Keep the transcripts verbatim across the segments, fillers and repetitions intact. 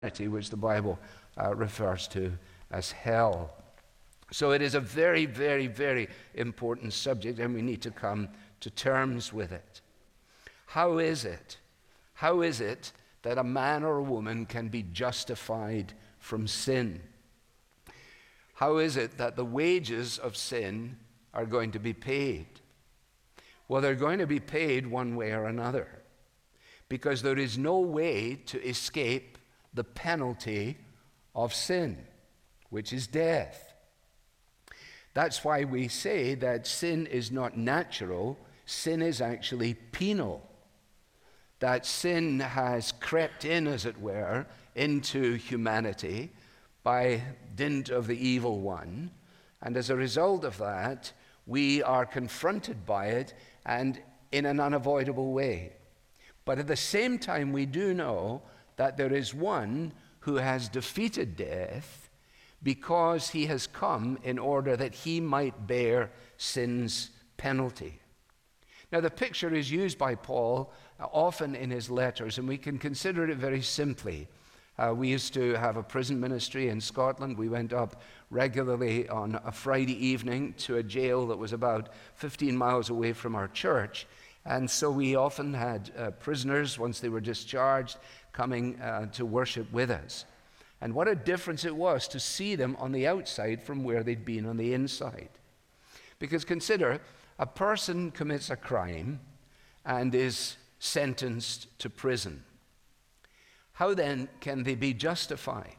which the Bible uh, refers to as hell. So it is a very, very, very important subject, and we need to come to terms with it. How is it? How is it that a man or a woman can be justified from sin? How is it that the wages of sin are going to be paid? Well, they're going to be paid one way or another, because there is no way to escape the penalty of sin, which is death. That's why we say that sin is not natural, sin is actually penal. That sin has crept in, as it were, into humanity by dint of the evil one, and as a result of that, we are confronted by it, and in an unavoidable way. But at the same time, we do know that there is one who has defeated death, because he has come in order that he might bear sin's penalty. Now, the picture is used by Paul often in his letters, and we can consider it very simply. Uh, we used to have a prison ministry in Scotland. We went up regularly on a Friday evening to a jail that was about fifteen miles away from our church. And so we often had uh, prisoners, once they were discharged, coming uh, to worship with us. And what a difference it was to see them on the outside from where they'd been on the inside. Because consider, a person commits a crime and is sentenced to prison. How then can they be justified?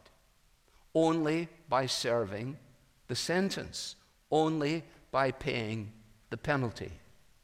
Only by serving the sentence, only by paying the penalty.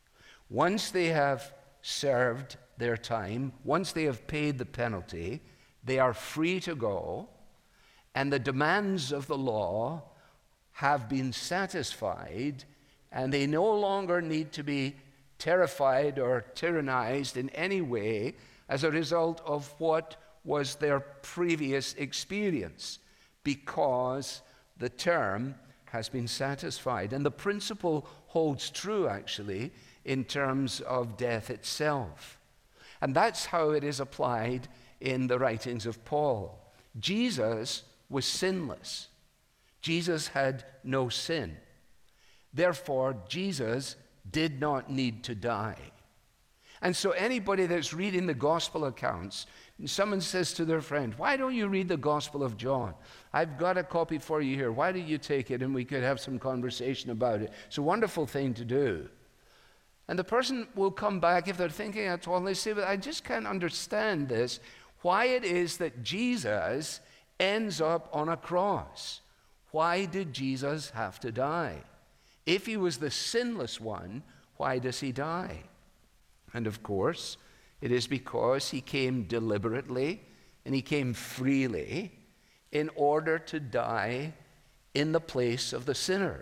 Once they have served their time, once they have paid the penalty, they are free to go, and the demands of the law have been satisfied, and they no longer need to be terrified or tyrannized in any way as a result of what was their previous experience, because the term has been satisfied. And the principle holds true, actually, in terms of death itself. And that's how it is applied in the writings of Paul. Jesus was sinless. Jesus had no sin. Therefore, Jesus did not need to die. And so anybody that's reading the gospel accounts, someone says to their friend, "Why don't you read the Gospel of John? I've got a copy for you here. Why don't you take it and we could have some conversation about it? It's a wonderful thing to do." And the person will come back, if they're thinking at all, and they say, "But I just can't understand this, why it is that Jesus ends up on a cross. Why did Jesus have to die? If he was the sinless one, why does he die?" And of course, it is because he came deliberately and he came freely in order to die in the place of the sinner.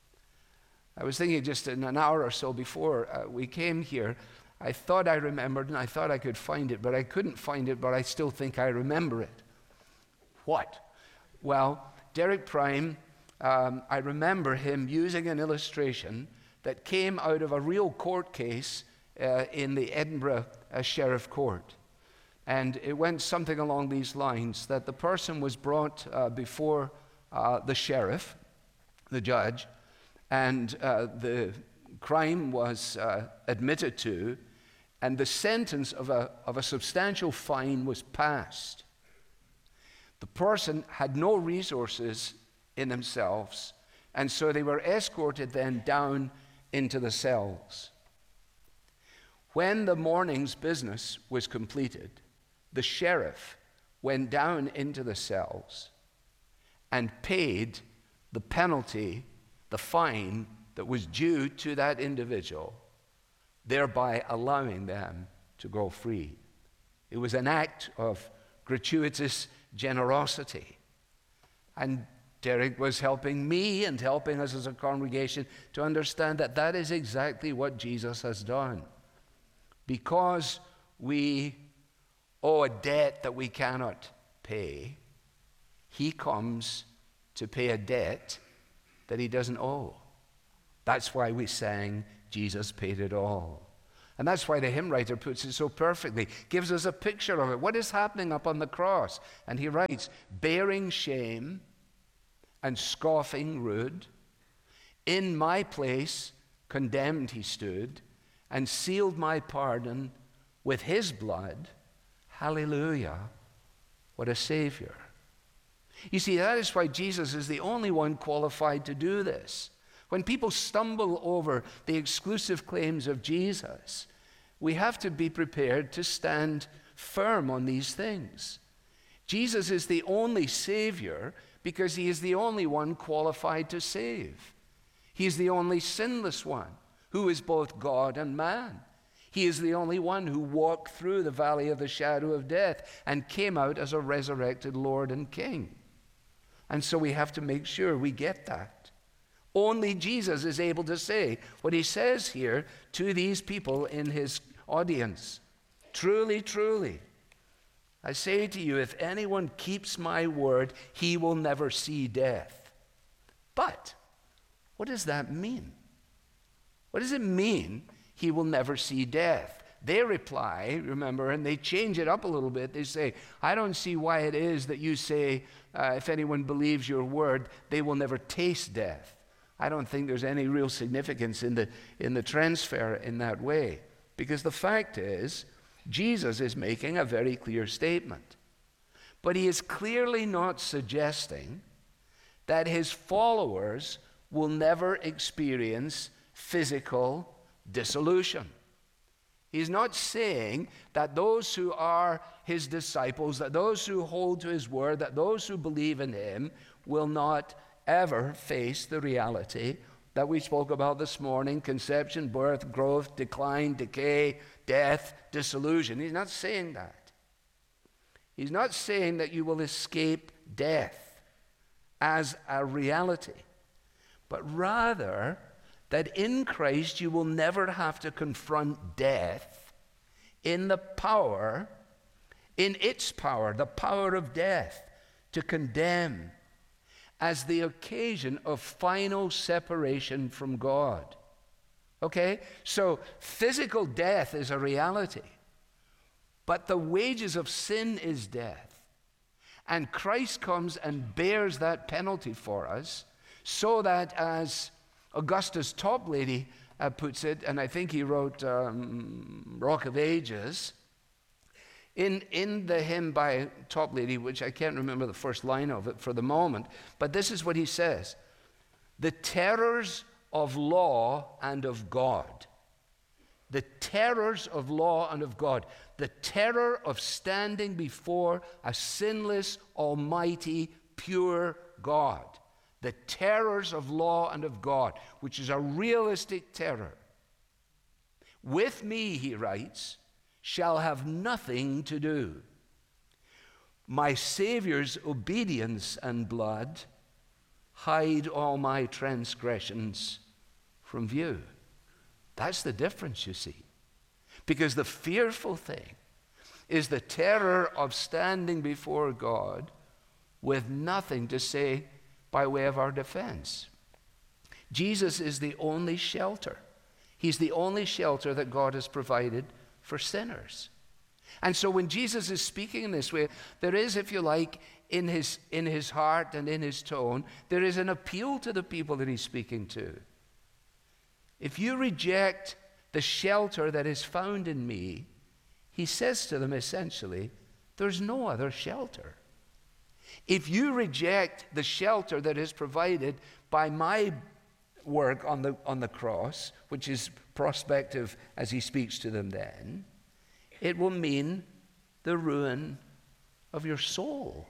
I was thinking just in an hour or so before uh, we came here, I thought I remembered and I thought I could find it, but I couldn't find it, but I still think I remember it. What? Well, Derek Prime, um, I remember him using an illustration that came out of a real court case uh, in the Edinburgh uh, Sheriff Court. And it went something along these lines, that the person was brought uh, before uh, the sheriff, the judge, and uh, the crime was uh, admitted to, and the sentence of a, of a substantial fine was passed. The person had no resources in themselves, and so they were escorted then down into the cells. When the morning's business was completed, the sheriff went down into the cells and paid the penalty, the fine that was due to that individual, thereby allowing them to go free. It was an act of gratuitous generosity. And Derek was helping me and helping us as a congregation to understand that that is exactly what Jesus has done. Because we owe a debt that we cannot pay, he comes to pay a debt that he doesn't owe. That's why we sang, "Jesus paid it all." And that's why the hymn writer puts it so perfectly, gives us a picture of it. What is happening up on the cross? And he writes, bearing shame and scoffing rude, in my place condemned he stood, and sealed my pardon with his blood. Hallelujah. What a Savior. You see, that is why Jesus is the only one qualified to do this. When people stumble over the exclusive claims of Jesus, we have to be prepared to stand firm on these things. Jesus is the only Savior because he is the only one qualified to save. He is the only sinless one who is both God and man. He is the only one who walked through the valley of the shadow of death and came out as a resurrected Lord and King. And so we have to make sure we get that. Only Jesus is able to say what he says here to these people in his audience. Truly, truly, I say to you, if anyone keeps my word, he will never see death. But what does that mean? What does it mean he will never see death? They reply, remember, and they change it up a little bit. They say, I don't see why it is that you say, uh, if anyone believes your word, they will never taste death. I don't think there's any real significance in the, in the transfer in that way. Because the fact is, Jesus is making a very clear statement. But he is clearly not suggesting that his followers will never experience physical dissolution. He's not saying that those who are his disciples, that those who hold to his word, that those who believe in him will not ever face the reality that we spoke about this morning: conception, birth, growth, decline, decay, death, dissolution. He's not saying that. He's not saying that you will escape death as a reality, but rather that in Christ you will never have to confront death in the power, in its power, the power of death to condemn, as the occasion of final separation from God. Okay? So physical death is a reality, but the wages of sin is death. And Christ comes and bears that penalty for us, so that, as Augustus Toplady uh, puts it, and I think he wrote um, Rock of Ages, In, in the hymn by Toplady, which I can't remember the first line of it for the moment, but this is what he says: the terrors of law and of God, the terrors of law and of God, the terror of standing before a sinless, almighty, pure God, the terrors of law and of God, which is a realistic terror. With me, he writes, shall have nothing to do. My Savior's obedience and blood hide all my transgressions from view. That's the difference, you see. Because the fearful thing is the terror of standing before God with nothing to say by way of our defense. Jesus is the only shelter. He's the only shelter that God has provided for sinners. And so when Jesus is speaking in this way, there is, if you like, in his, in his heart and in his tone, there is an appeal to the people that he's speaking to. If you reject the shelter that is found in me, he says to them essentially, there's no other shelter. If you reject the shelter that is provided by my work on the, on the cross, which is prospective as he speaks to them then, it will mean the ruin of your soul.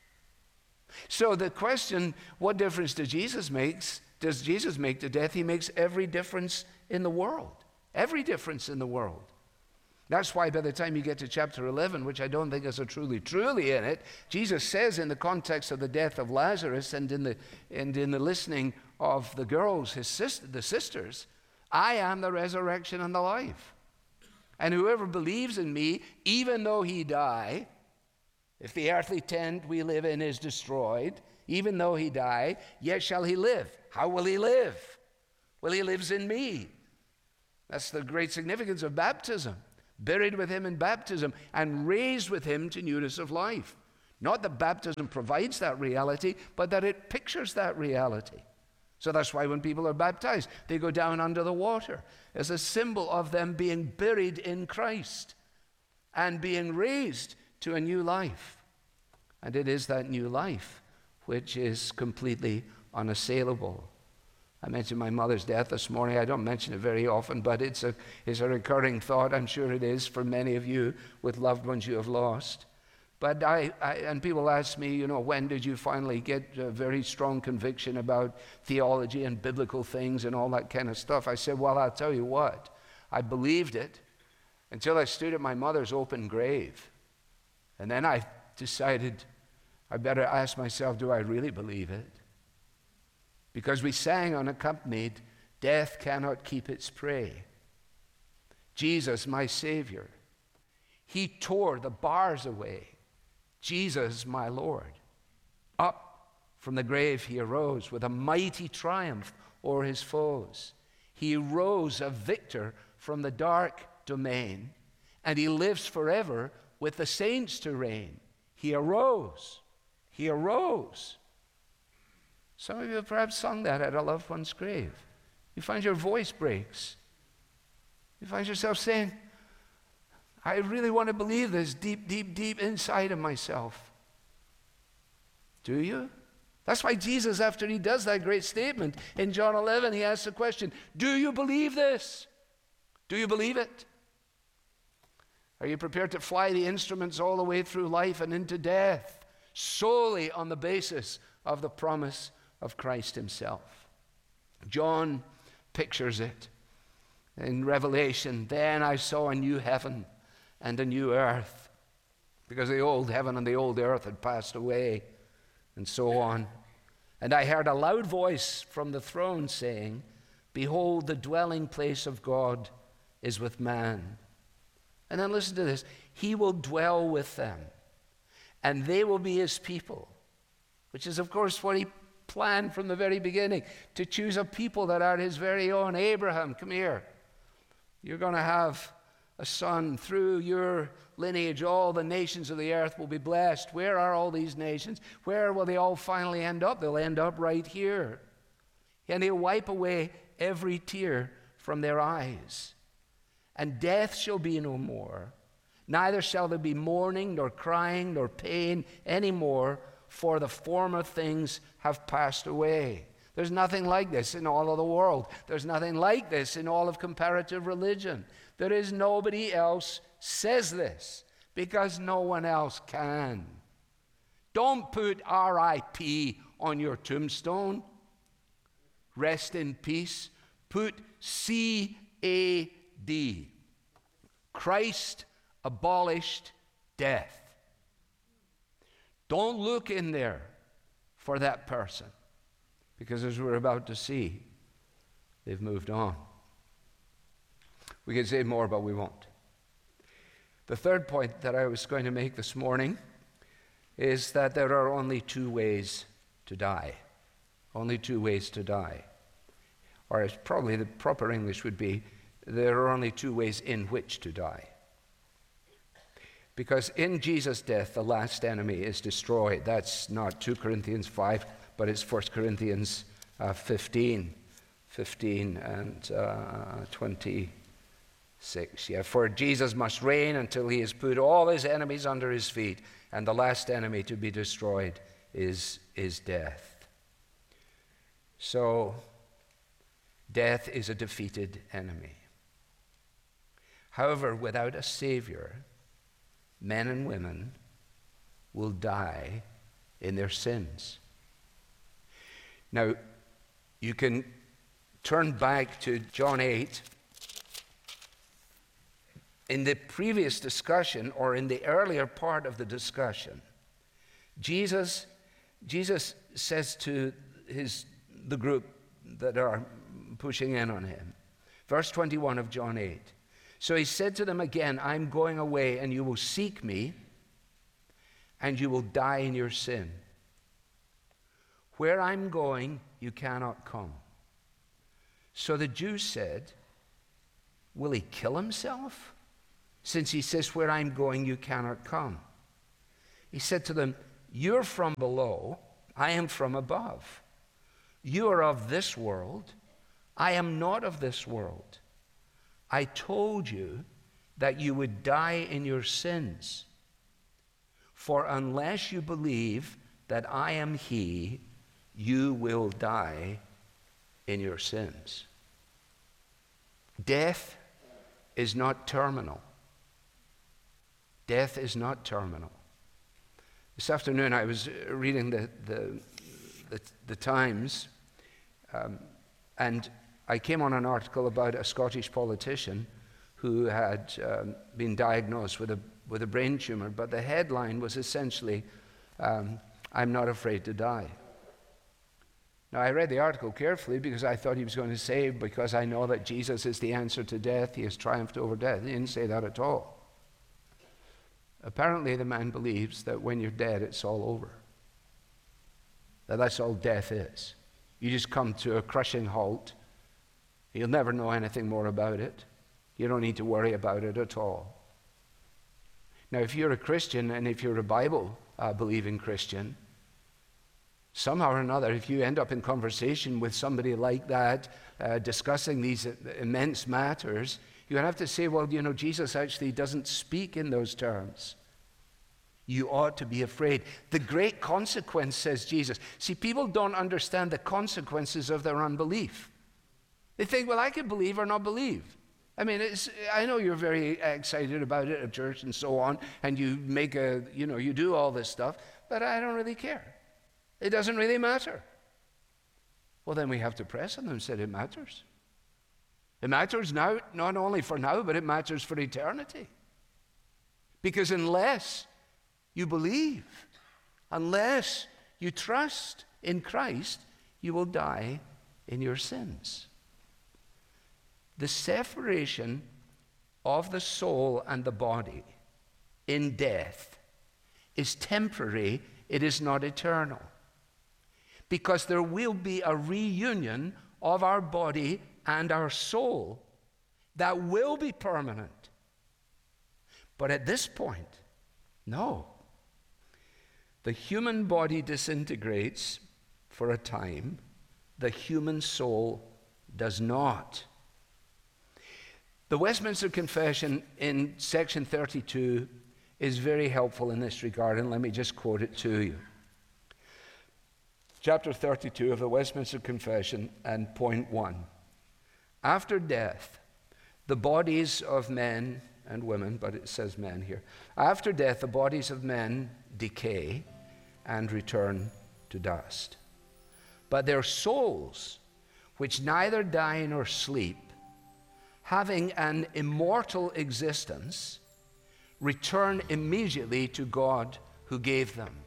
So the question, what difference does Jesus make? Does Jesus make to death? He makes every difference in the world. Every difference in the world. That's why by the time you get to chapter eleven, which I don't think is a truly, truly in it, Jesus says in the context of the death of Lazarus and in the, and in the listening of the girls, his sister, the sisters, I am the resurrection and the life. And whoever believes in me, even though he die, if the earthly tent we live in is destroyed, even though he die, yet shall he live. How will he live? Well, he lives in me. That's the great significance of baptism. Buried with him in baptism and raised with him to newness of life. Not that baptism provides that reality, but that it pictures that reality. So that's why when people are baptized, they go down under the water as a symbol of them being buried in Christ and being raised to a new life. And it is that new life which is completely unassailable. I mentioned my mother's death this morning. I don't mention it very often, but it's a, it's a recurring thought. I'm sure it is for many of you with loved ones you have lost. But I, I and people ask me, you know, when did you finally get a very strong conviction about theology and biblical things and all that kind of stuff? I said, well, I'll tell you what. I believed it until I stood at my mother's open grave. And then I decided I better ask myself, do I really believe it? Because we sang unaccompanied, death cannot keep its prey. Jesus, my Savior, he tore the bars away. Jesus, my Lord. Up from the grave he arose with a mighty triumph o'er his foes. He rose a victor from the dark domain, and he lives forever with the saints to reign. He arose. He arose. Some of you have perhaps sung that at a loved one's grave. You find your voice breaks. You find yourself saying, I really want to believe this deep, deep, deep inside of myself. Do you? That's why Jesus, after he does that great statement in John eleven, he asks the question, do you believe this? Do you believe it? Are you prepared to fly the instruments all the way through life and into death, solely on the basis of the promise of Christ himself? John pictures it in Revelation. Then I saw a new heaven and a new earth, because the old heaven and the old earth had passed away, and so on. And I heard a loud voice from the throne saying, behold, the dwelling place of God is with man. And then listen to this. He will dwell with them, and they will be his people, which is, of course, what he planned from the very beginning, to choose a people that are his very own. Abraham, come here. You're going to have a son. Through your lineage, all the nations of the earth will be blessed. Where are all these nations? Where will they all finally end up? They'll end up right here. And he'll wipe away every tear from their eyes. And death shall be no more. Neither shall there be mourning, nor crying, nor pain any more, for the former things have passed away. There's nothing like this in all of the world. There's nothing like this in all of comparative religion. There is nobody else says this, because no one else can. Don't put R I P on your tombstone. Rest in peace. Put C A D. Christ abolished death. Don't look in there for that person, because as we're about to see, they've moved on. We could say more, but we won't. The third point that I was going to make this morning is that there are only two ways to die. Only two ways to die. Or as probably the proper English would be, there are only two ways in which to die. Because in Jesus' death, the last enemy is destroyed. That's not two Corinthians five, but it's First Corinthians uh, fifteen. fifteen and uh, twenty-six. Yeah, for Jesus must reign until he has put all his enemies under his feet, and the last enemy to be destroyed is, is death. So, death is a defeated enemy. However, without a Savior, men and women will die in their sins. Now, you can turn back to John eight. In the previous discussion, or in the earlier part of the discussion, Jesus, Jesus says to his, the group that are pushing in on him, verse twenty-one of John eight, so he said to them again, I'm going away, and you will seek me, and you will die in your sin. Where I'm going, you cannot come. So the Jews said, will he kill himself? Since he says, where I'm going, you cannot come. He said to them, you're from below, I am from above. You are of this world, I am not of this world. I told you that you would die in your sins. For unless you believe that I am he, you will die in your sins. Death is not terminal. Death is not terminal. This afternoon I was reading the, the, the, the Times, um, and I came on an article about a Scottish politician who had um, been diagnosed with a, with a brain tumor, but the headline was essentially, um, I'm not afraid to die. Now, I read the article carefully because I thought he was going to say, because I know that Jesus is the answer to death, he has triumphed over death. He didn't say that at all. Apparently, the man believes that when you're dead, it's all over. That that's all death is. You just come to a crushing halt. You'll never know anything more about it. You don't need to worry about it at all. Now, if you're a Christian and if you're a Bible-believing uh, Christian, somehow or another, if you end up in conversation with somebody like that, uh, discussing these immense matters, you have to say, well, you know, Jesus actually doesn't speak in those terms. You ought to be afraid. The great consequence, says Jesus. See, people don't understand the consequences of their unbelief. They think, well, I can believe or not believe. I mean, it's, I know you're very excited about it at church and so on, and you make a, you know, you do all this stuff, but I don't really care. It doesn't really matter. Well, then we have to press on them and say it matters. It matters now, not only for now, but it matters for eternity. Because unless you believe, unless you trust in Christ, you will die in your sins. The separation of the soul and the body in death is temporary, it is not eternal. Because there will be a reunion of our body and our soul that will be permanent. But at this point, no. The human body disintegrates for a time, the human soul does not. The Westminster Confession in section thirty-two is very helpful in this regard, and let me just quote it to you. Chapter thirty-two of the Westminster Confession and point one. After death, the bodies of men and women, but it says men here. After death, the bodies of men decay and return to dust. But their souls, which neither die nor sleep, having an immortal existence, return immediately to God who gave them.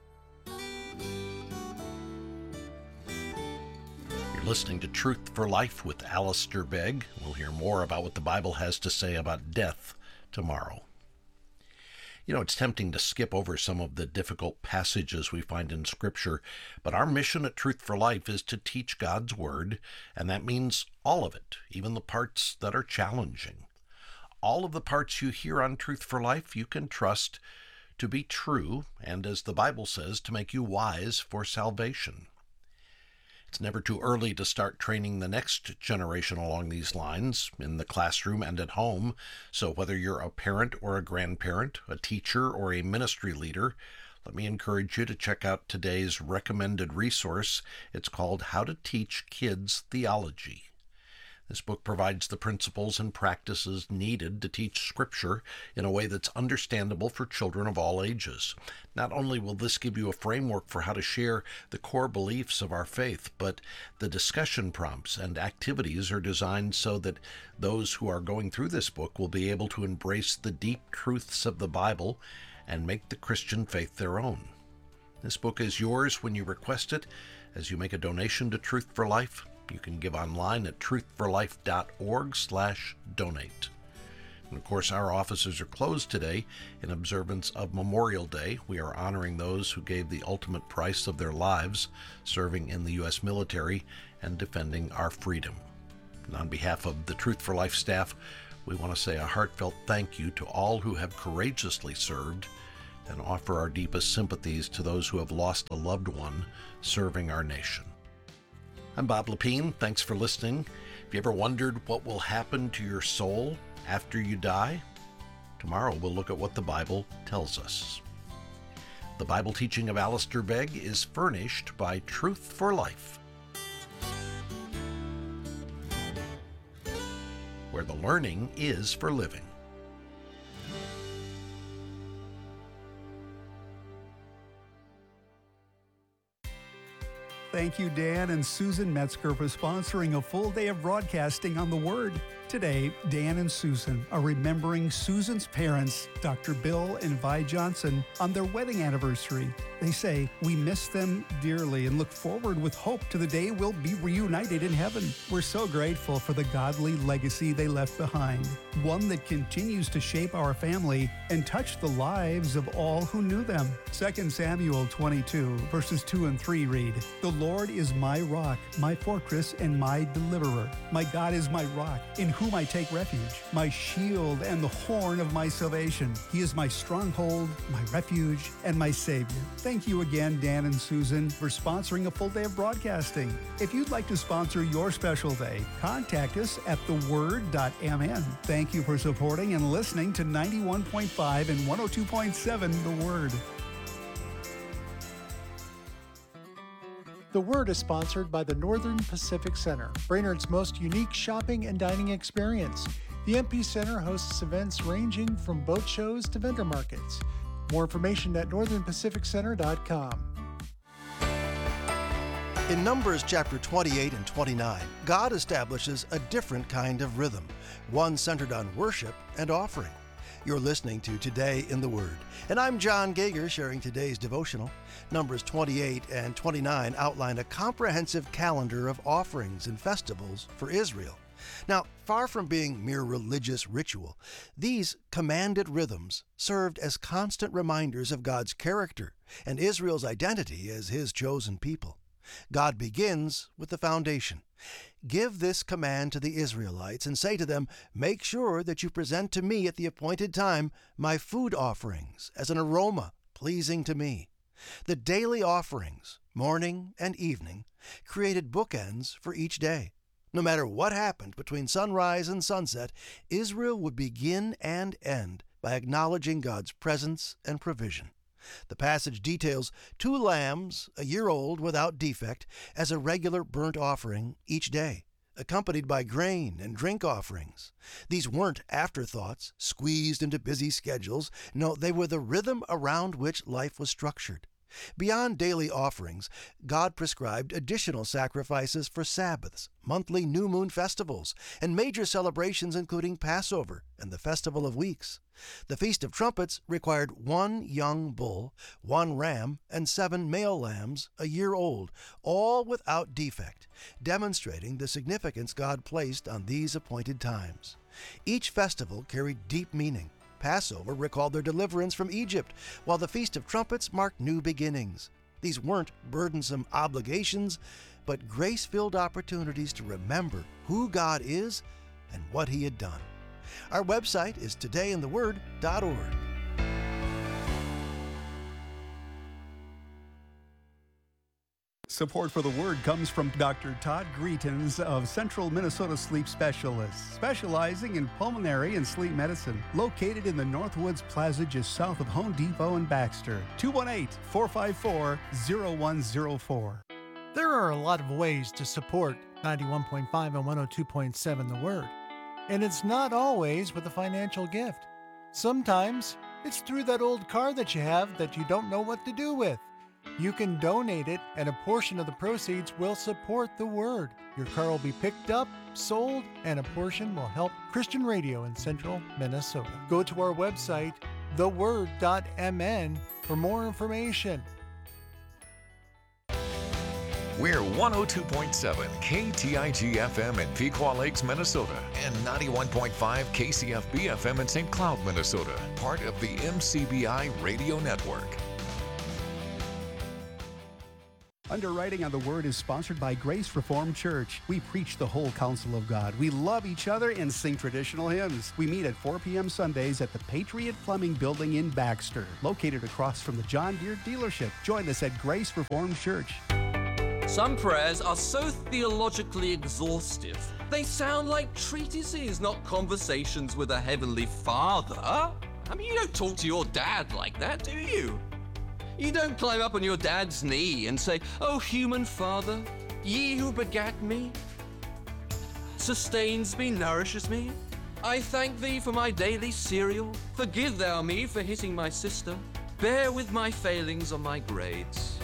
You're listening to Truth for Life with Alistair Begg. We'll hear more about what the Bible has to say about death tomorrow. You know, it's tempting to skip over some of the difficult passages we find in Scripture, but our mission at Truth for Life is to teach God's Word, and that means all of it, even the parts that are challenging. All of the parts you hear on Truth for Life, you can trust to be true, and as the Bible says, to make you wise for salvation. It's never too early to start training the next generation along these lines, in the classroom and at home. So whether you're a parent or a grandparent, a teacher or a ministry leader, let me encourage you to check out today's recommended resource. It's called How to Teach Kids Theology. This book provides the principles and practices needed to teach Scripture in a way that's understandable for children of all ages. Not only will this give you a framework for how to share the core beliefs of our faith, but the discussion prompts and activities are designed so that those who are going through this book will be able to embrace the deep truths of the Bible and make the Christian faith their own. This book is yours when you request it as you make a donation to Truth for Life. You can give online at truth for life dot org slash donate. And of course, our offices are closed today in observance of Memorial Day. We are honoring those who gave the ultimate price of their lives, serving in the U S military and defending our freedom. And on behalf of the Truth for Life staff, we want to say a heartfelt thank you to all who have courageously served, and offer our deepest sympathies to those who have lost a loved one serving our nation. I'm Bob Lepine. Thanks for listening. Have you ever wondered what will happen to your soul after you die? Tomorrow we'll look at what the Bible tells us. The Bible teaching of Alistair Begg is furnished by Truth for Life, where the learning is for living. Thank you, Dan and Susan Metzger, for sponsoring a full day of broadcasting on the Word. Today, Dan and Susan are remembering Susan's parents, Doctor Bill and Vi Johnson, on their wedding anniversary. They say, "We miss them dearly and look forward with hope to the day we'll be reunited in heaven." We're so grateful for the godly legacy they left behind, one that continues to shape our family and touch the lives of all who knew them. Second Samuel twenty-two, verses two and three read, "The Lord is my rock, my fortress, and my deliverer. My God is my rock, in whom I take refuge, my shield and the horn of my salvation. He is my stronghold, my refuge, and my Savior." Thank you again, Dan and Susan, for sponsoring a full day of broadcasting. If you'd like to sponsor your special day, contact us at the word dot m n. Thank you for supporting and listening to ninety-one point five and one oh two point seven The Word. The Word is sponsored by the Northern Pacific Center, Brainerd's most unique shopping and dining experience. The M P Center hosts events ranging from boat shows to vendor markets. More information at northern pacific center dot com. In Numbers chapter twenty-eight and twenty-nine, God establishes a different kind of rhythm, one centered on worship and offering. You're listening to Today in the Word, and I'm John Gager sharing today's devotional. Numbers twenty-eight and twenty-nine outline a comprehensive calendar of offerings and festivals for Israel. Now, far from being mere religious ritual, these commanded rhythms served as constant reminders of God's character and Israel's identity as His chosen people. God begins with the foundation. "Give this command to the Israelites and say to them, make sure that you present to me at the appointed time my food offerings as an aroma pleasing to me." The daily offerings, morning and evening, created bookends for each day. No matter what happened between sunrise and sunset, Israel would begin and end by acknowledging God's presence and provision. The passage details two lambs, a year old without defect, as a regular burnt offering each day, accompanied by grain and drink offerings. These weren't afterthoughts, squeezed into busy schedules. No, they were the rhythm around which life was structured. Beyond daily offerings, God prescribed additional sacrifices for Sabbaths, monthly new moon festivals, and major celebrations including Passover and the Festival of Weeks. The Feast of Trumpets required one young bull, one ram, and seven male lambs a year old, all without defect, demonstrating the significance God placed on these appointed times. Each festival carried deep meaning. Passover recalled their deliverance from Egypt, while the Feast of Trumpets marked new beginnings. These weren't burdensome obligations, but grace-filled opportunities to remember who God is and what He had done. Our website is today in the word dot org. Support for the Word comes from Doctor Todd Greetens of Central Minnesota Sleep Specialists, specializing in pulmonary and sleep medicine, located in the Northwoods Plaza just south of Home Depot in Baxter. two one eight, four five four, zero one zero four. There are a lot of ways to support ninety-one point five and one oh two point seven The Word, and it's not always with a financial gift. Sometimes it's through that old car that you have that you don't know what to do with. You can donate it, and a portion of the proceeds will support the Word. Your car will be picked up, sold, and a portion will help Christian radio in central Minnesota. Go to our website, the word dot m n, for more information. We're one oh two point seven K T I G F M in Pequot Lakes, Minnesota, and ninety-one point five K C F B F M in Saint Cloud, Minnesota, part of the M C B I radio network. Underwriting on the Word is sponsored by Grace Reformed Church. We preach the whole counsel of God. We love each other and sing traditional hymns. We meet at four p.m. Sundays at the Patriot Plumbing Building in Baxter, located across from the John Deere dealership. Join us at Grace Reformed Church. Some prayers are so theologically exhaustive. They sound like treatises, not conversations with a heavenly Father. I mean, you don't talk to your dad like that, do you? You don't climb up on your dad's knee and say, "Oh, human Father, ye who begat me, sustains me, nourishes me. I thank thee for my daily cereal. Forgive thou me for hitting my sister. Bear with my failings on my grades."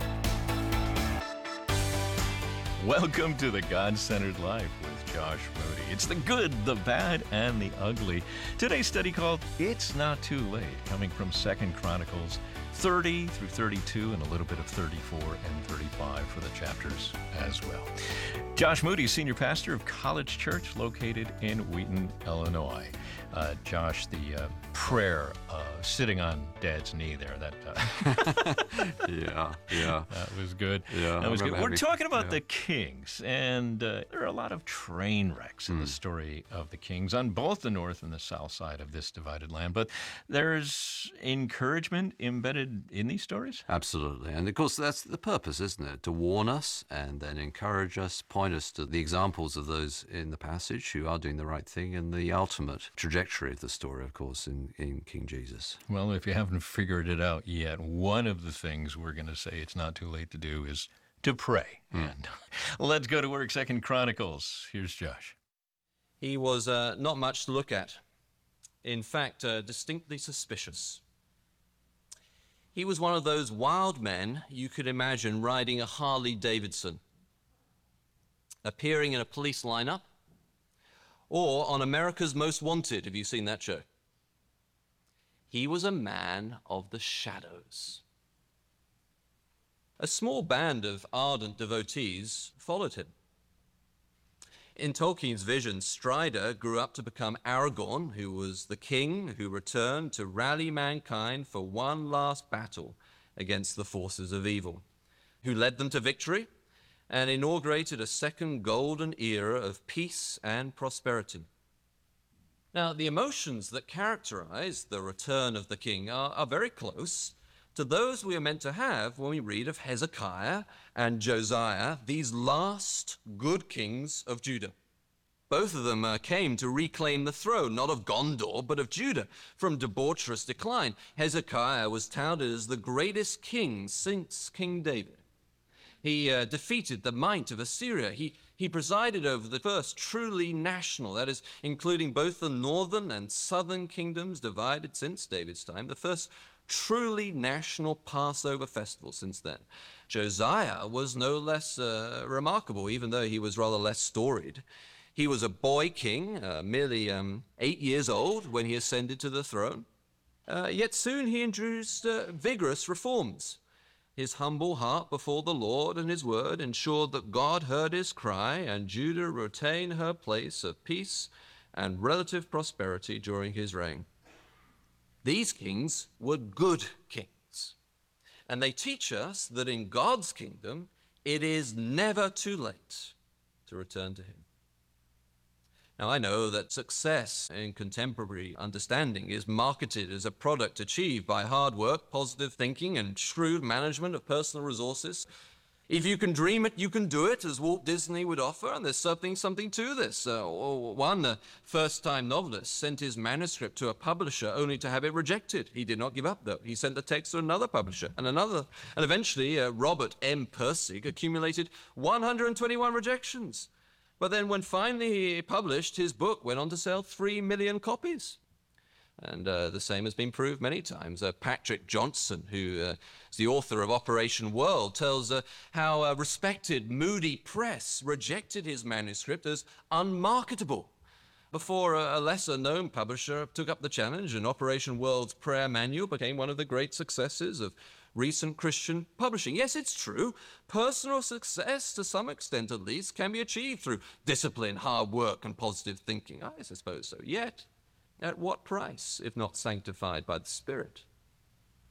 Welcome to the God-Centered Life with Josh Moody. It's the good, the bad, and the ugly. Today's study called It's Not Too Late, coming from Second Chronicles thirty through thirty-two and a little bit of thirty-four and thirty-five for the chapters as well. Josh Moody, senior pastor of College Church located in Wheaton, Illinois. Uh, Josh, the uh, prayer uh, sitting on Dad's knee there, that uh, yeah, yeah, that was good. Yeah, that was good. We're having, talking about yeah. the kings, and uh, there are a lot of train wrecks in mm. the story of the kings on both the north and the south side of this divided land. But there's encouragement embedded in these stories. Absolutely, and of course that's the purpose, isn't it? To warn us and then encourage us, point us to the examples of those in the passage who are doing the right thing, and the ultimate trajectory of the story, of course, in, in King Jesus. Well, if you haven't figured it out yet, one of the things we're going to say it's not too late to do is to pray. Mm. And let's go to work. Second Chronicles. Here's Josh. He was uh, not much to look at. In fact, uh, distinctly suspicious. He was one of those wild men you could imagine riding a Harley Davidson, appearing in a police lineup, or on America's Most Wanted. Have you seen that show? He was a man of the shadows. A small band of ardent devotees followed him. In Tolkien's vision, Strider grew up to become Aragorn, who was the king who returned to rally mankind for one last battle against the forces of evil, who led them to victory and inaugurated a second golden era of peace and prosperity. Now, the emotions that characterize the return of the king are, are very close to those we are meant to have when we read of Hezekiah and Josiah, these last good kings of Judah. Both of them uh, came to reclaim the throne, not of Gondor, but of Judah, from debaucherous decline. Hezekiah was touted as the greatest king since King David. He uh, defeated the might of Assyria. He, he presided over the first truly national, that is, including both the northern and southern kingdoms divided since David's time, the first truly national Passover festival since then. Josiah was no less uh, remarkable, even though he was rather less storied. He was a boy king, uh, merely um, eight years old when he ascended to the throne. Uh, yet soon he introduced uh, vigorous reforms. His humble heart before the Lord and his word ensured that God heard his cry and Judah retained her place of peace and relative prosperity during his reign. These kings were good kings, and they teach us that in God's kingdom, it is never too late to return to him. Now, I know that success in contemporary understanding is marketed as a product achieved by hard work, positive thinking, and shrewd management of personal resources. If you can dream it, you can do it, as Walt Disney would offer, and there's something, something to this. Uh, one uh, first-time novelist sent his manuscript to a publisher only to have it rejected. He did not give up, though. He sent the text to another publisher and another. And eventually, uh, Robert M. Pirsig accumulated one hundred twenty-one rejections. But then when finally he published, his book went on to sell three million copies. And uh, the same has been proved many times. Uh, Patrick Johnson, who uh, is the author of Operation World, tells uh, how a respected Moody Press rejected his manuscript as unmarketable before a, a lesser-known publisher took up the challenge, and Operation World's prayer manual became one of the great successes of recent Christian publishing. Yes, it's true. Personal success, to some extent at least, can be achieved through discipline, hard work, and positive thinking. I suppose so. Yet, at what price, if not sanctified by the Spirit?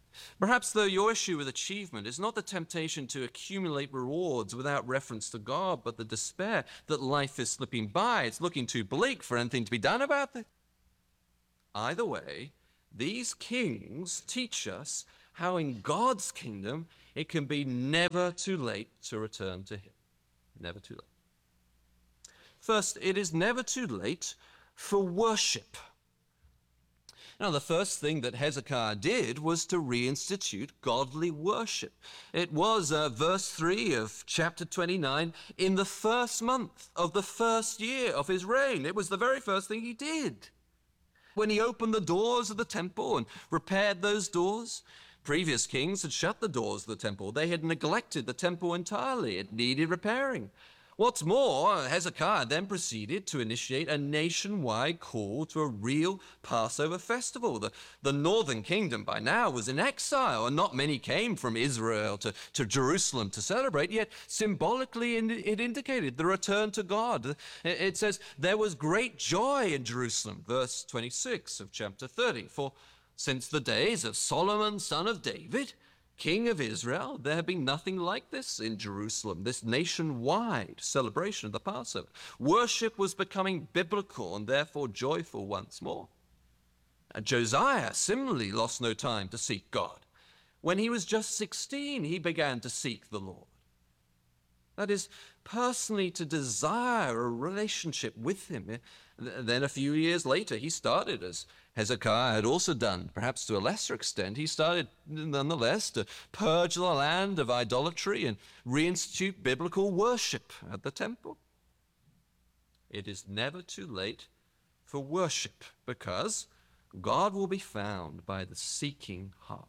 Perhaps, though, your issue with achievement is not the temptation to accumulate rewards without reference to God, but the despair that life is slipping by. It's looking too bleak for anything to be done about it. Either way, these kings teach us how in God's kingdom it can be never too late to return to Him. Never too late. First, it is never too late for worship. Now, the first thing that Hezekiah did was to reinstitute godly worship. It was uh, verse three of chapter twenty-nine, in the first month of the first year of his reign. It was the very first thing he did. When he opened the doors of the temple and repaired those doors, previous kings had shut the doors of the temple. They had neglected the temple entirely. It needed repairing. What's more, Hezekiah then proceeded to initiate a nationwide call to a real Passover festival. The, the northern kingdom by now was in exile, and not many came from Israel to, to Jerusalem to celebrate, yet symbolically it indicated the return to God. It says, there was great joy in Jerusalem, verse twenty-six of chapter thirty. For since the days of Solomon, son of David, King of Israel, there had been nothing like this in Jerusalem, this nationwide celebration of the Passover. Worship was becoming biblical and therefore joyful once more. And Josiah similarly lost no time to seek God. When he was just sixteen, he began to seek the Lord. That is, personally to desire a relationship with Him. Then a few years later, he started, as Hezekiah had also done, perhaps to a lesser extent, he started nonetheless to purge the land of idolatry and reinstitute biblical worship at the temple. It is never too late for worship, because God will be found by the seeking heart.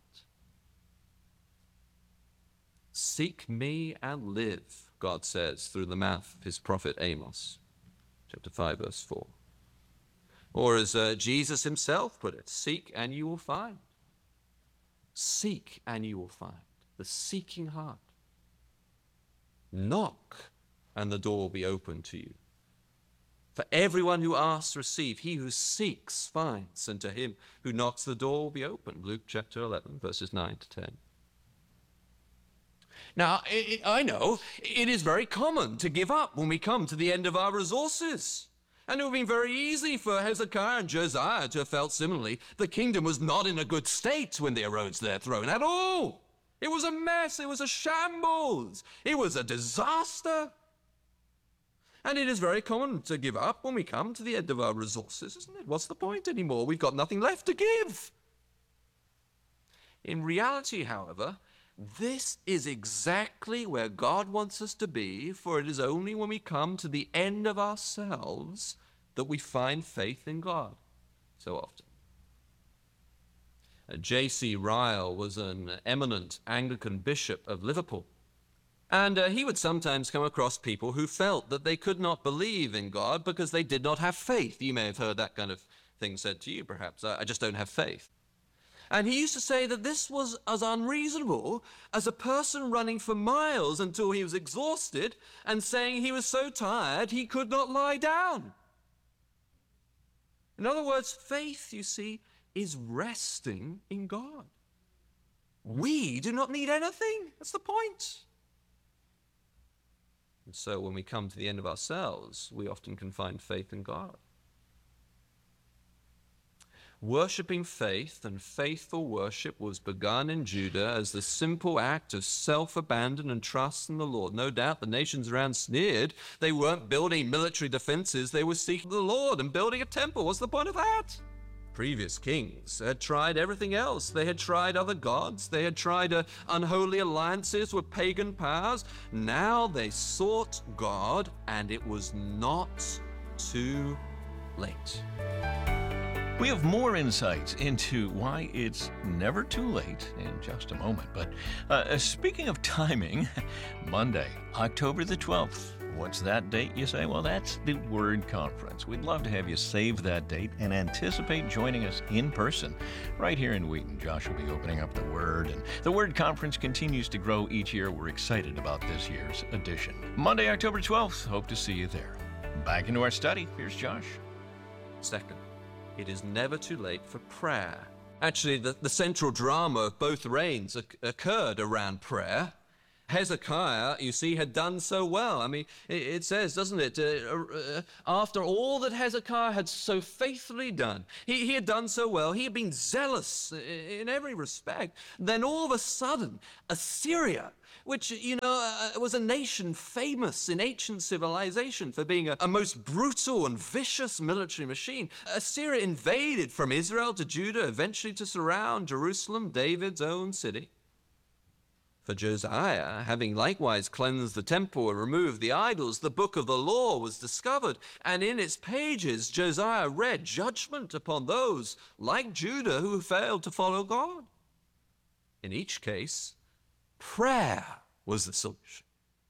Seek me and live, God says through the mouth of his prophet Amos, chapter five, verse four. Or as uh, Jesus himself put it, seek and you will find. Seek and you will find. The seeking heart. Knock and the door will be open to you. For everyone who asks, receive. He who seeks, finds. And to him who knocks, the door will be open. Luke chapter eleven, verses nine to ten. Now, it, I know it is very common to give up when we come to the end of our resources. And it would have been very easy for Hezekiah and Josiah to have felt similarly. The kingdom was not in a good state when they arose to their throne at all. It was a mess. It was a shambles. It was a disaster. And it is very common to give up when we come to the end of our resources, isn't it? What's the point anymore? We've got nothing left to give. In reality, however, this is exactly where God wants us to be, for it is only when we come to the end of ourselves that we find faith in God so often. J C Ryle was an eminent Anglican bishop of Liverpool, and uh, he would sometimes come across people who felt that they could not believe in God because they did not have faith. You may have heard that kind of thing said to you, perhaps. I, I just don't have faith. And he used to say that this was as unreasonable as a person running for miles until he was exhausted and saying he was so tired he could not lie down. In other words, faith, you see, is resting in God. We do not need anything. That's the point. And so when we come to the end of ourselves, we often can find faith in God. Worshipping faith and faithful worship was begun in Judah as the simple act of self-abandon and trust in the Lord. No doubt the nations around sneered. They weren't building military defenses. They were seeking the Lord and building a temple. What's the point of that? Previous kings had tried everything else. They had tried other gods. They had tried uh, unholy alliances with pagan powers. Now they sought God, and it was not too late. We have more insights into why it's never too late in just a moment. But uh, speaking of timing, Monday, October the twelfth. What's that date, you say? Well, that's the Word Conference. We'd love to have you save that date and anticipate joining us in person right here in Wheaton. Josh will be opening up the Word, and the Word Conference continues to grow each year. We're excited about this year's edition. Monday, October twelfth. Hope to see you there. Back into our study. Here's Josh. Second, it is never too late for prayer Actually, the, the central drama of both reigns occurred around prayer. Hezekiah, you see, had done so well. I mean, it, it says, doesn't it, uh, uh, after all that Hezekiah had so faithfully done, he, he had done so well, he had been zealous in, in every respect, then all of a sudden, Assyria, which, you know, uh, was a nation famous in ancient civilization for being a, a most brutal and vicious military machine, Assyria invaded from Israel to Judah, eventually to surround Jerusalem, David's own city. For Josiah, having likewise cleansed the temple and removed the idols, the book of the law was discovered, and in its pages Josiah read judgment upon those, like Judah, who failed to follow God. In each case, prayer was the solution.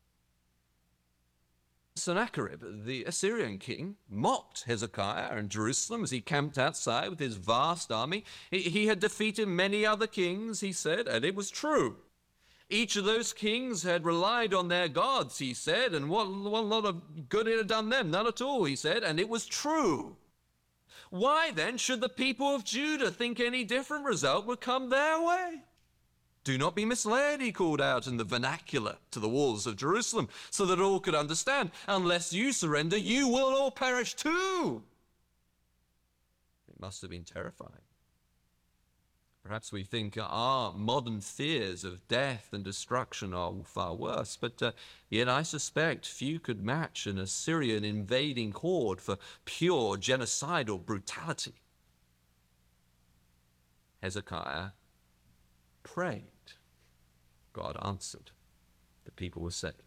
Sennacherib, the Assyrian king, mocked Hezekiah in Jerusalem as he camped outside with his vast army. He, he had defeated many other kings, he said, and it was true. Each of those kings had relied on their gods, he said, and what, what a lot of good it had done them. None at all, he said, and it was true. Why then should the people of Judah think any different result would come their way? Do not be misled, he called out in the vernacular to the walls of Jerusalem, so that all could understand. Unless you surrender, you will all perish too. It must have been terrifying. Perhaps we think our modern fears of death and destruction are far worse, but uh, yet I suspect few could match an Assyrian invading horde for pure genocidal brutality. Hezekiah prayed. God answered. The people were saved.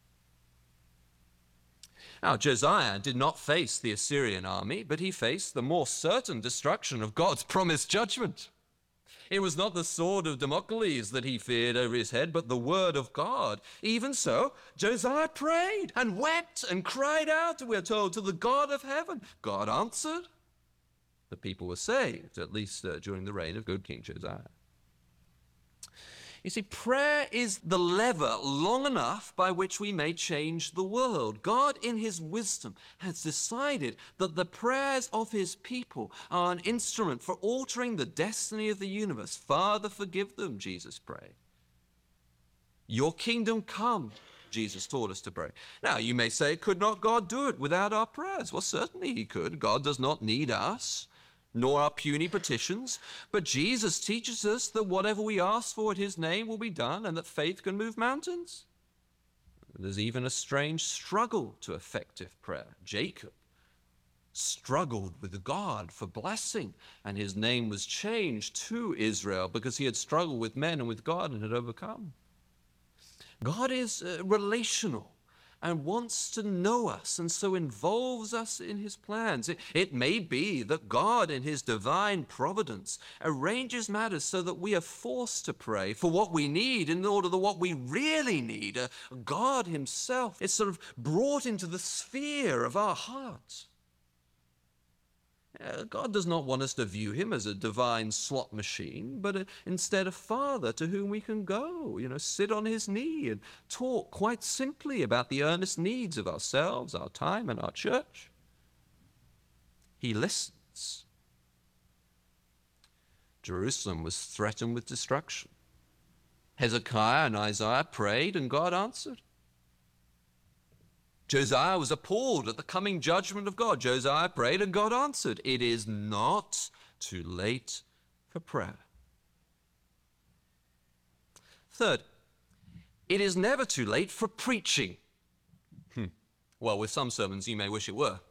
Now, Josiah did not face the Assyrian army, but he faced the more certain destruction of God's promised judgment. It was not the sword of Damocles that he feared over his head, but the word of God. Even so, Josiah prayed and wept and cried out, we're told, to the God of heaven. God answered. The people were saved, at least uh, during the reign of good King Josiah. You see, prayer is the lever long enough by which we may change the world. God, in his wisdom, has decided that the prayers of his people are an instrument for altering the destiny of the universe. Father, forgive them, Jesus prayed. Your kingdom come, Jesus taught us to pray. Now, you may say, could not God do it without our prayers? Well, certainly he could. God does not need us, nor our puny petitions. But Jesus teaches us that whatever we ask for in his name will be done, and that faith can move mountains. There's even a strange struggle to effective prayer. Jacob struggled with God for blessing, and his name was changed to Israel because he had struggled with men and with God and had overcome. God is uh, relational and wants to know us, and so involves us in his plans. It, it may be that God, in his divine providence, arranges matters so that we are forced to pray for what we need in order that what we really need, uh, God himself, is sort of brought into the sphere of our hearts. Uh, God does not want us to view him as a divine slot machine, but a, instead a father to whom we can go, you know, sit on his knee and talk quite simply about the earnest needs of ourselves, our time, and our church. He listens. Jerusalem was threatened with destruction. Hezekiah and Isaiah prayed, and God answered. Josiah was appalled at the coming judgment of God. Josiah prayed and God answered. It is not too late for prayer. Third, it is never too late for preaching. Hmm. Well, with some sermons you may wish it were.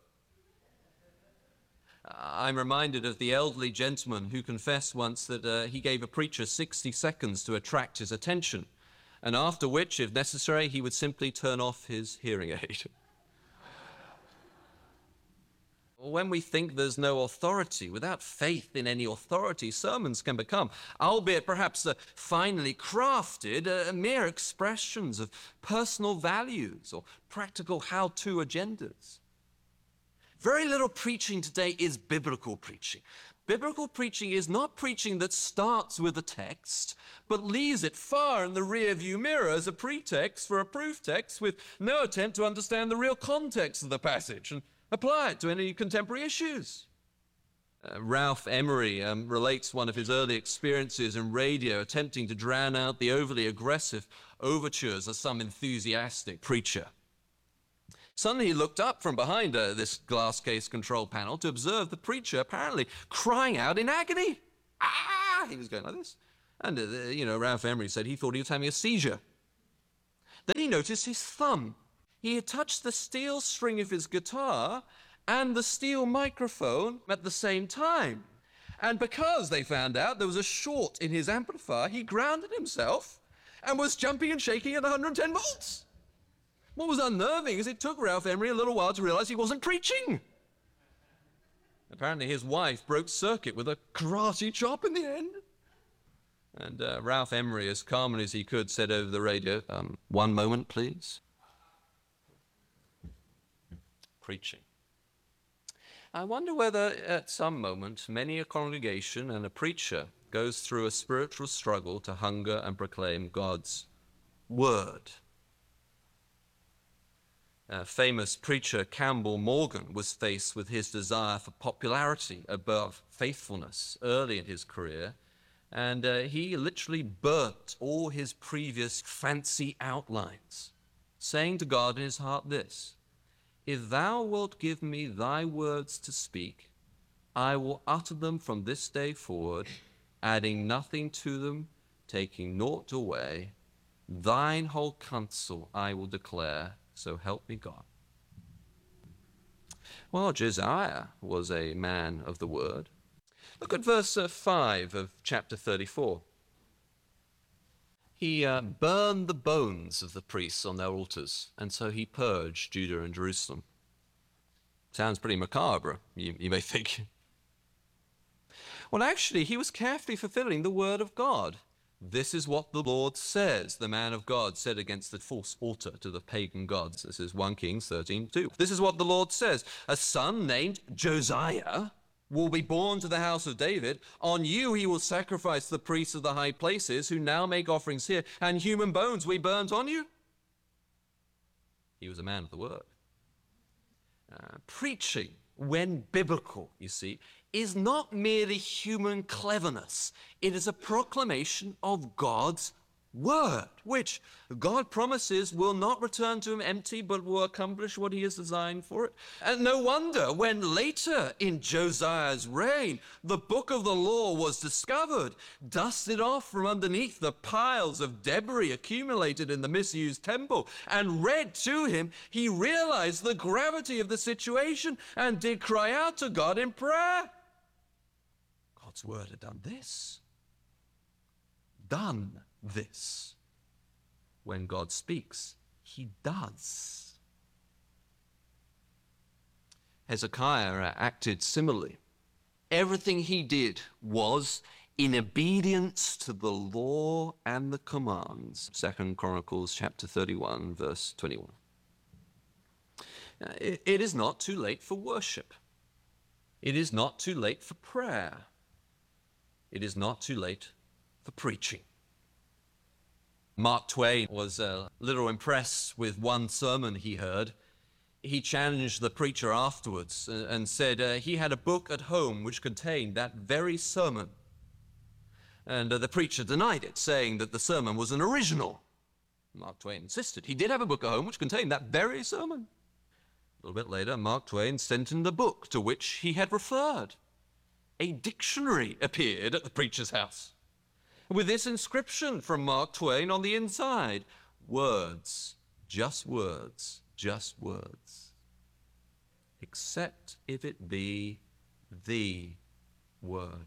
I'm reminded of the elderly gentleman who confessed once that uh, he gave a preacher sixty seconds to attract his attention, and after which, if necessary, he would simply turn off his hearing aid. When we think there's no authority, without faith in any authority, sermons can become, albeit perhaps uh, finely crafted, uh, mere expressions of personal values or practical how-to agendas. Very little preaching today is biblical preaching. Biblical preaching is not preaching that starts with a text, but leaves it far in the rear-view mirror as a pretext for a proof text with no attempt to understand the real context of the passage and apply it to any contemporary issues. Uh, Ralph Emery um, relates one of his early experiences in radio attempting to drown out the overly aggressive overtures of some enthusiastic preacher. Suddenly he looked up from behind uh, this glass case control panel to observe the preacher apparently crying out in agony. Ah! He was going like this. And, uh, you know, Ralph Emery said he thought he was having a seizure. Then he noticed his thumb. He had touched the steel string of his guitar and the steel microphone at the same time. And because they found out there was a short in his amplifier, he grounded himself and was jumping and shaking at one hundred ten volts. What was unnerving is it took Ralph Emery a little while to realize he wasn't preaching. Apparently his wife broke circuit with a karate chop in the end. And uh, Ralph Emery, as calmly as he could, said over the radio, um, one moment, please. Preaching. I wonder whether at some moment many a congregation and a preacher goes through a spiritual struggle to hunger and proclaim God's word. Uh, famous preacher Campbell Morgan was faced with his desire for popularity above faithfulness early in his career, and uh, he literally burnt all his previous fancy outlines, saying to God in his heart this: if thou wilt give me thy words to speak, I will utter them from this day forward, adding nothing to them, taking naught away. Thine whole counsel I will declare, so help me God. Well, Josiah was a man of the word. Look at verse uh, five of chapter thirty-four. He uh, burned the bones of the priests on their altars, and so he purged Judah and Jerusalem. Sounds pretty macabre, you, you may think. Well, actually, he was carefully fulfilling the word of God. This is what the Lord says, the man of God said against the false altar to the pagan gods. This is First Kings thirteen two. This is what the Lord says: a son named Josiah will be born to the house of David. On you he will sacrifice the priests of the high places who now make offerings here, and human bones we burnt on you. He was a man of the word. Uh, preaching, when biblical, you see, is not merely human cleverness. It is a proclamation of God's word, which God promises will not return to him empty, but will accomplish what he has designed for it. And no wonder when later in Josiah's reign, the book of the law was discovered, dusted off from underneath the piles of debris accumulated in the misused temple, and read to him, he realized the gravity of the situation and did cry out to God in prayer. God's word had done this. Done this. When God speaks, he does. Hezekiah acted similarly. Everything he did was in obedience to the law and the commands. Second Chronicles chapter thirty-one, verse twenty-one. It, it is not too late for worship. It is not too late for prayer. It is not too late for preaching. Mark Twain was a little impressed with one sermon he heard. He challenged the preacher afterwards and said uh, he had a book at home which contained that very sermon. And uh, the preacher denied it, saying that the sermon was an original. Mark Twain insisted he did have a book at home which contained that very sermon. A little bit later, Mark Twain sent him the book to which he had referred. A dictionary appeared at the preacher's house, with this inscription from Mark Twain on the inside: words, just words, just words, except if it be the word.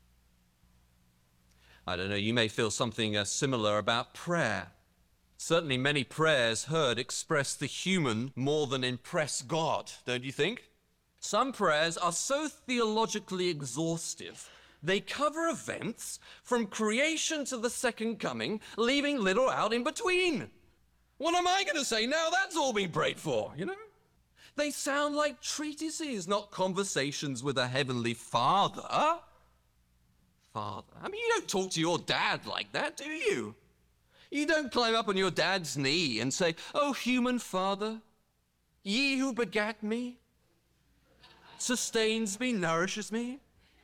I don't know, you may feel something uh, similar about prayer. Certainly many prayers heard express the human more than impress God, don't you think? Some prayers are so theologically exhaustive, they cover events from creation to the second coming, leaving little out in between. What am I going to say now that's all been prayed for, you know? They sound like treatises, not conversations with a heavenly Father. Father. I mean, you don't talk to your dad like that, do you? You don't climb up on your dad's knee and say, "Oh, human Father, ye who begat me, sustains me, nourishes me,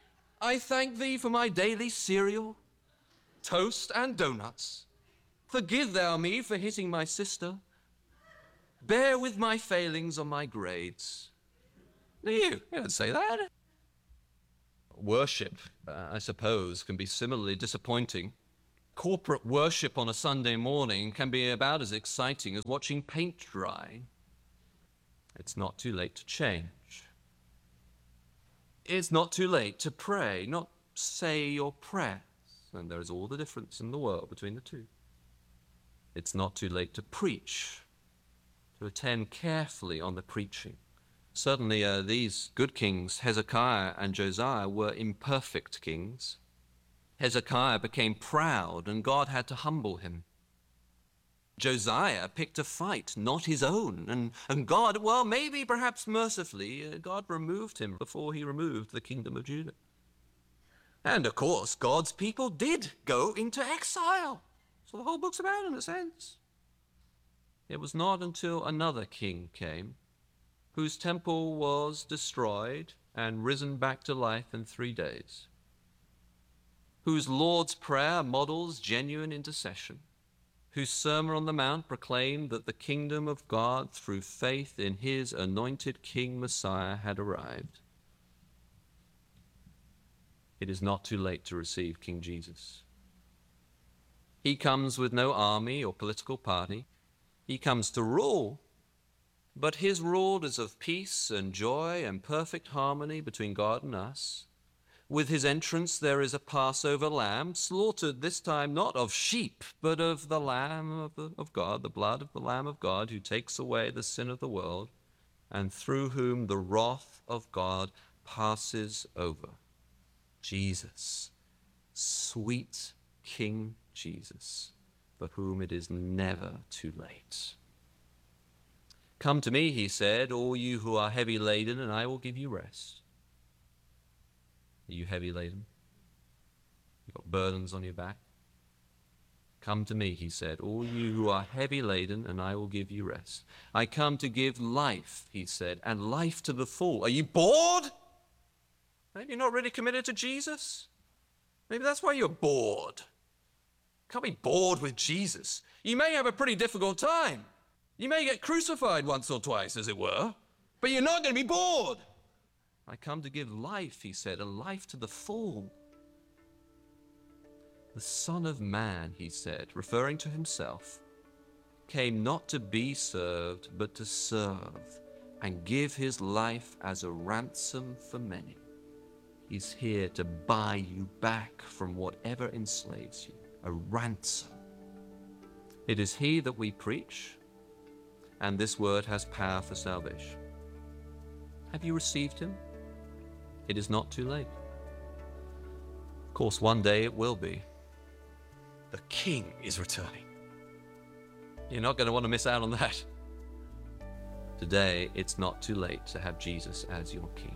I thank thee for my daily cereal, toast and donuts. Forgive thou me for hitting my sister. Bear with my failings on my grades. Do you? You don't say that. Worship, uh, I suppose, can be similarly disappointing. Corporate worship on a Sunday morning can be about as exciting as watching paint dry. It's not too late to change. It's not too late to pray, not say your prayers. And there is all the difference in the world between the two. It's not too late to preach, to attend carefully on the preaching. Certainly uh, these good kings, Hezekiah and Josiah, were imperfect kings. Hezekiah became proud, and God had to humble him. Josiah picked a fight, not his own, and, and God, well, maybe perhaps mercifully, uh, God removed him before he removed the kingdom of Judah. And of course, God's people did go into exile. So the whole book's about, in a sense. It was not until another king came, whose temple was destroyed and risen back to life in three days, whose Lord's Prayer models genuine intercession, whose Sermon on the Mount proclaimed that the kingdom of God through faith in his anointed King Messiah had arrived. It is not too late to receive King Jesus. He comes with no army or political party. He comes to rule, but his rule is of peace and joy and perfect harmony between God and us. With his entrance there is a Passover lamb, slaughtered this time not of sheep, but of the Lamb of, the, of God, the blood of the Lamb of God, who takes away the sin of the world, and through whom the wrath of God passes over. Jesus, sweet King Jesus, for whom it is never too late. Come to me, he said, all you who are heavy laden, and I will give you rest. Are you heavy laden? You've got burdens on your back? Come to me, he said, all you who are heavy laden, and I will give you rest. I come to give life, he said, and life to the full. Are you bored? Maybe you're not really committed to Jesus? Maybe that's why you're bored. You can't be bored with Jesus. You may have a pretty difficult time. You may get crucified once or twice, as it were, but you're not going to be bored. I come to give life, he said, a life to the full. The Son of Man, he said, referring to himself, came not to be served, but to serve and give his life as a ransom for many. He's here to buy you back from whatever enslaves you, a ransom. It is he that we preach, and this word has power for salvation. Have you received him? It is not too late. Of course, one day it will be. The King is returning. You're not going to want to miss out on that. Today, it's not too late to have Jesus as your King.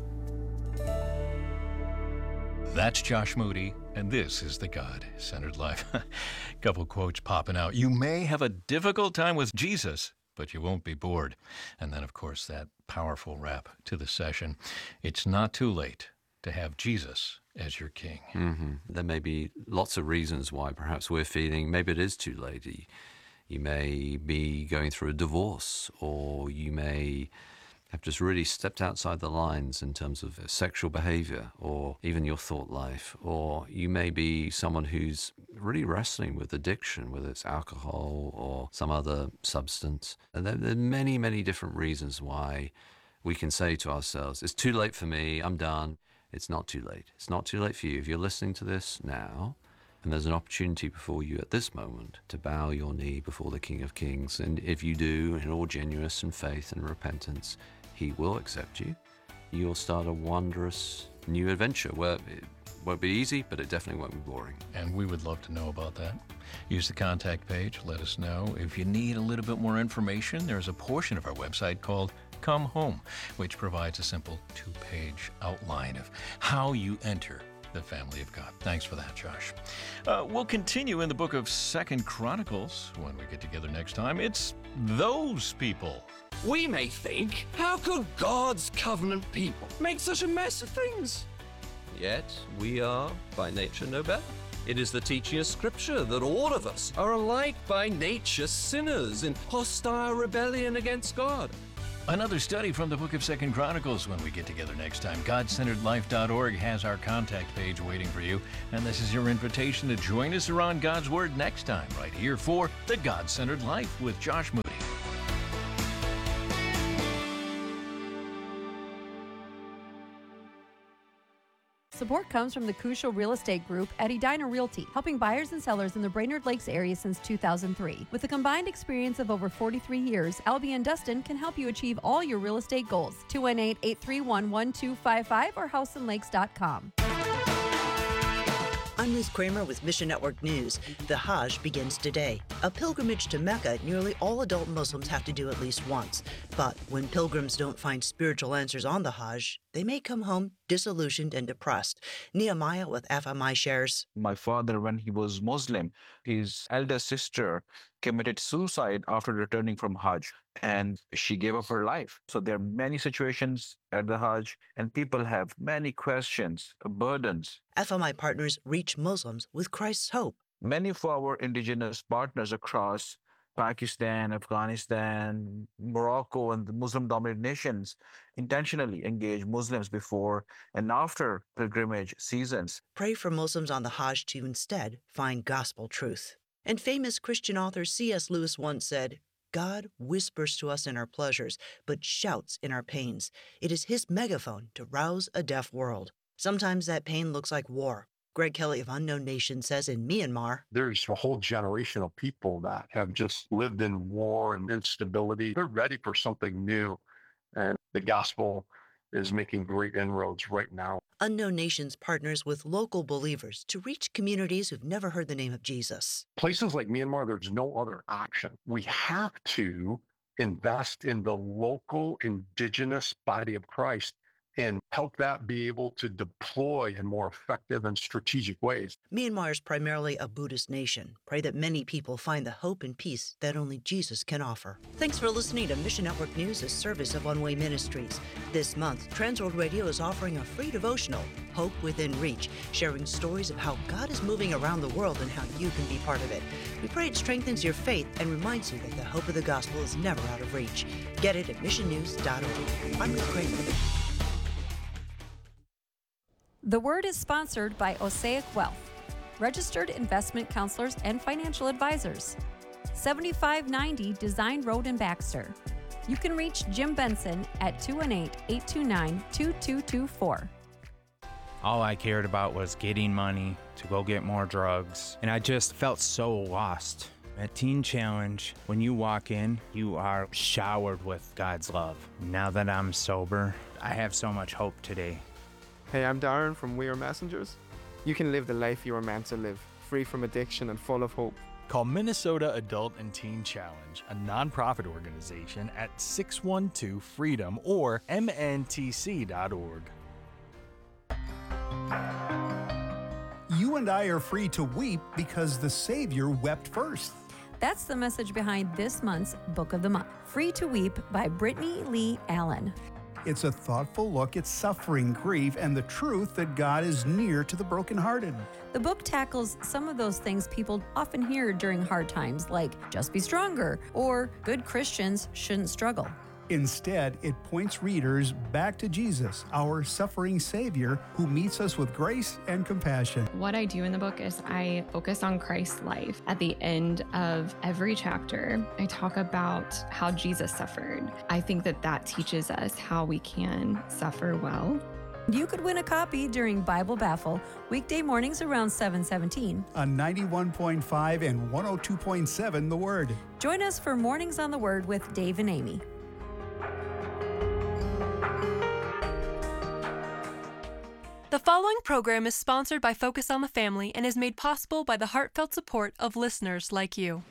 That's Josh Moody, and this is the God-Centered Life. Couple quotes popping out. You may have a difficult time with Jesus, but you won't be bored. And then, of course, that powerful wrap to the session. It's not too late to have Jesus as your King. Mm-hmm. There may be lots of reasons why perhaps we're feeling maybe it is too late. You, you may be going through a divorce, or you may have just really stepped outside the lines in terms of sexual behavior, or even your thought life. Or you may be someone who's really wrestling with addiction, whether it's alcohol or some other substance. And there, there are many, many different reasons why we can say to ourselves, it's too late for me, I'm done. It's not too late. It's not too late for you. If you're listening to this now, and there's an opportunity before you at this moment to bow your knee before the King of Kings, and if you do, in all genuineness and faith and repentance, he will accept you. You'll start a wondrous new adventure where it won't be easy, but it definitely won't be boring. And we would love to know about that. Use the contact page. Let us know. If you need a little bit more information, there's a portion of our website called Come Home, which provides a simple two-page outline of how you enter the family of God. Thanks for that, Josh. Uh, we'll continue in the book of Second Chronicles when we get together next time. It's those people. We may think, how could God's covenant people make such a mess of things? Yet we are by nature no better. It is the teaching of Scripture that all of us are alike by nature sinners in hostile rebellion against God. Another study from the book of Second Chronicles when we get together next time. God Centered Life dot org has our contact page waiting for you. And this is your invitation to join us around God's Word next time, right here for The God-Centered Life with Josh Moody. Support comes from the Crucial Real Estate Group at Edina Realty, helping buyers and sellers in the Brainerd Lakes area since two thousand three. With a combined experience of over forty-three years, Albie and Dustin can help you achieve all your real estate goals. two one eight, eight three one, one two five five or house and lakes dot com. I'm Ruth Kramer with Mission Network News. The Hajj begins today. A pilgrimage to Mecca nearly all adult Muslims have to do at least once. But when pilgrims don't find spiritual answers on the Hajj, they may come home disillusioned and depressed. Nehemiah with F M I shares. My father, when he was Muslim, his elder sister committed suicide after returning from Hajj, and she gave up her life. So there are many situations at the Hajj, and people have many questions, burdens. F M I partners reach Muslims with Christ's hope. Many of our indigenous partners across Pakistan, Afghanistan, Morocco, and the Muslim-dominated nations intentionally engage Muslims before and after pilgrimage seasons. Pray for Muslims on the Hajj to instead find gospel truth. And famous Christian author C S Lewis once said, God whispers to us in our pleasures, but shouts in our pains. It is his megaphone to rouse a deaf world. Sometimes that pain looks like war. Greg Kelly of Unknown Nation says in Myanmar, there's a whole generation of people that have just lived in war and instability. They're ready for something new. And the gospel is making great inroads right now. Unknown Nations partners with local believers to reach communities who've never heard the name of Jesus. Places like Myanmar, there's no other option. We have to invest in the local indigenous body of Christ and help that be able to deploy in more effective and strategic ways. Myanmar is primarily a Buddhist nation. Pray that many people find the hope and peace that only Jesus can offer. Thanks for listening to Mission Network News, a service of One Way Ministries. This month, Transworld Radio is offering a free devotional, Hope Within Reach, sharing stories of how God is moving around the world and how you can be part of it. We pray it strengthens your faith and reminds you that the hope of the gospel is never out of reach. Get it at mission news dot org. I'm Ruth Kramer. The Word is sponsored by Osaic Wealth, registered investment counselors and financial advisors. seventy-five ninety Design Road in Baxter. You can reach Jim Benson at two one eight, eight two nine, two two two four. All I cared about was getting money to go get more drugs, and I just felt so lost. At Teen Challenge, when you walk in, you are showered with God's love. Now that I'm sober, I have so much hope today. Hey, I'm Darren from We Are Messengers. You can live the life you were meant to live, free from addiction and full of hope. Call Minnesota Adult and Teen Challenge, a nonprofit organization, at six one two freedom or M N T C dot org. You and I are free to weep because the Savior wept first. That's the message behind this month's Book of the Month, Free to Weep by Brittany Lee Allen. It's a thoughtful look at suffering, grief, and the truth that God is near to the brokenhearted. The book tackles some of those things people often hear during hard times, like just be stronger or good Christians shouldn't struggle. Instead, it points readers back to Jesus, our suffering Savior, who meets us with grace and compassion. What I do in the book is I focus on Christ's life. At the end of every chapter, I talk about how Jesus suffered. I think that that teaches us how we can suffer well. You could win a copy during Bible Baffle, weekday mornings around seven seventeen. On ninety-one point five and one oh two point seven The Word. Join us for Mornings on the Word with Dave and Amy. The following program is sponsored by Focus on the Family and is made possible by the heartfelt support of listeners like you.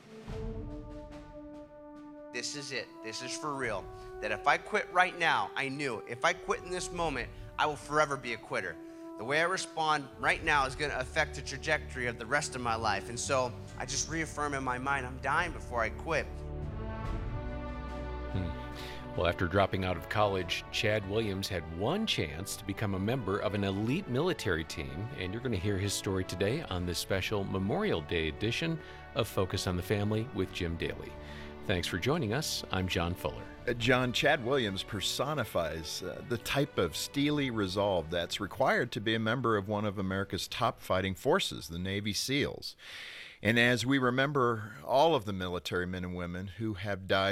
This is it. This is for real. That if I quit right now, I knew if I quit in this moment, I will forever be a quitter. The way I respond right now is going to affect the trajectory of the rest of my life. And so I just reaffirm in my mind, I'm dying before I quit. Hmm. Well, after dropping out of college, Chad Williams had one chance to become a member of an elite military team, and you're going to hear his story today on this special Memorial Day edition of Focus on the Family with Jim Daly. Thanks for joining us. I'm John Fuller. Uh, John, Chad Williams personifies uh, the type of steely resolve that's required to be a member of one of America's top fighting forces, the Navy SEALs. And as we remember all of the military men and women who have died